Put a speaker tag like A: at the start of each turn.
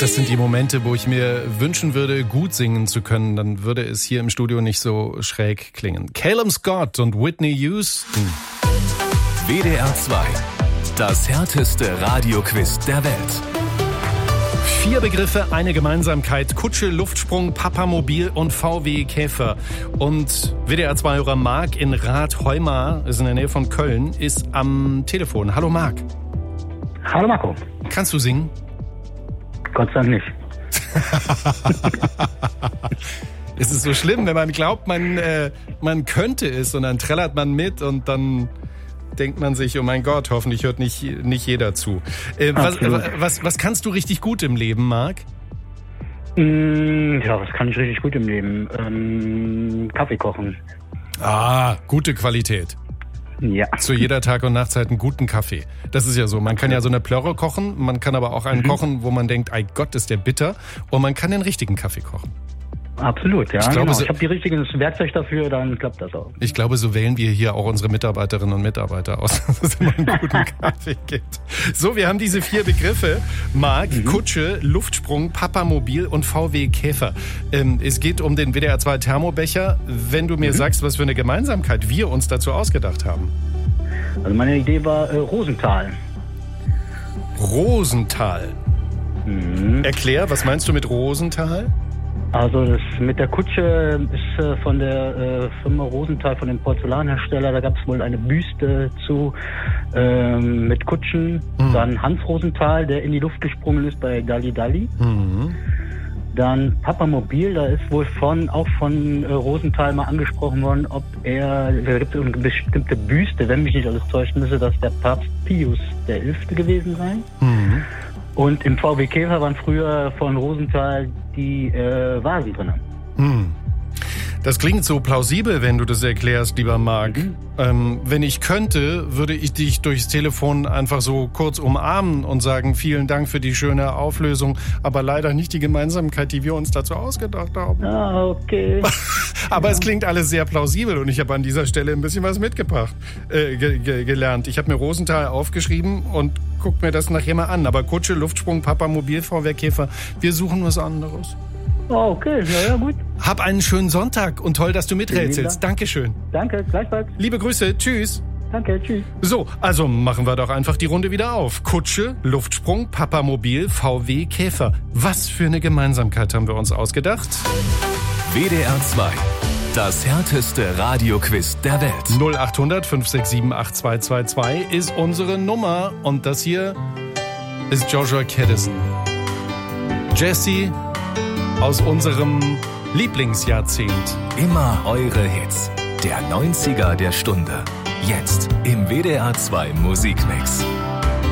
A: Das sind die Momente, wo ich mir wünschen würde, gut singen zu können. Dann würde es hier im Studio nicht so schräg klingen. Calum Scott und Whitney Houston.
B: WDR 2. Das härteste Radioquiz der Welt.
A: 4 Begriffe, eine Gemeinsamkeit. Kutsche, Luftsprung, Papamobil und VW Käfer. Und WDR 2-Hörer Marc in Rath-Heumar, ist in der Nähe von Köln, ist am Telefon. Hallo Marc.
C: Hallo Marco.
A: Kannst du singen?
C: Gott sei Dank nicht.
A: Es ist so schlimm, wenn man glaubt, man könnte es und dann trällert man mit und dann denkt man sich, oh mein Gott, hoffentlich hört nicht jeder zu. Was kannst du richtig gut im Leben, Marc?
C: Ja, was kann ich richtig gut im Leben? Kaffee kochen.
A: Ah, gute Qualität.
C: Ja.
A: Zu jeder Tag- und Nachtzeit einen guten Kaffee. Das ist ja so. Man kann ja so eine Plörre kochen, man kann aber auch einen kochen, wo man denkt, ei Gott, ist der bitter. Und man kann den richtigen Kaffee kochen.
C: Absolut, ja.
A: Ich glaube,
C: genau. Ich habe die richtigen Werkzeug dafür, dann klappt das auch.
A: Ich glaube, so wählen wir hier auch unsere Mitarbeiterinnen und Mitarbeiter aus, dass es immer einen guten Kaffee gibt. So, wir haben diese 4 Begriffe. Marc, Kutsche, Luftsprung, Papamobil und VW Käfer. Es geht um den WDR 2 Thermobecher. Wenn du mir sagst, was für eine Gemeinsamkeit wir uns dazu ausgedacht haben.
C: Also meine Idee war Rosenthal.
A: Rosenthal. Erklär, was meinst du mit Rosenthal?
C: Also das mit der Kutsche ist von der Firma Rosenthal, von dem Porzellanhersteller. Da gab es wohl eine Büste zu mit Kutschen. Dann Hans Rosenthal, der in die Luft gesprungen ist bei Dalli Dalli. Dann Papamobil, da ist wohl auch von Rosenthal mal angesprochen worden, da gibt es eine bestimmte Büste, wenn mich nicht alles täuscht, müsste das der Papst Pius XI. Gewesen sein. Und im VW Käfer waren früher von Rosenthal die Vasen drin.
A: Das klingt so plausibel, wenn du das erklärst, lieber Marc. Wenn ich könnte, würde ich dich durchs Telefon einfach so kurz umarmen und sagen, vielen Dank für die schöne Auflösung, aber leider nicht die Gemeinsamkeit, die wir uns dazu ausgedacht haben.
C: Ah, okay.
A: Aber es klingt alles sehr plausibel und ich habe an dieser Stelle ein bisschen was mitgebracht, gelernt. Ich habe mir Rosenthal aufgeschrieben und guck mir das nachher mal an. Aber Kutsche, Luftsprung, Papamobil, VW Käfer, wir suchen was anderes.
C: Oh, okay, ja, gut.
A: Hab einen schönen Sonntag und toll, dass du miträtselst. Dankeschön.
C: Danke, gleichfalls.
A: Liebe Grüße, tschüss.
C: Danke, tschüss.
A: So, also machen wir doch einfach die Runde wieder auf. Kutsche, Luftsprung, Papamobil, VW Käfer. Was für eine Gemeinsamkeit haben wir uns ausgedacht?
B: WDR 2. Das härteste Radioquiz der Welt.
A: 0800 567 8222 ist unsere Nummer. Und das hier ist Joshua Caddison. Jesse aus unserem Lieblingsjahrzehnt.
B: Immer eure Hits. Der 90er der Stunde. Jetzt im WDR 2 Musikmix.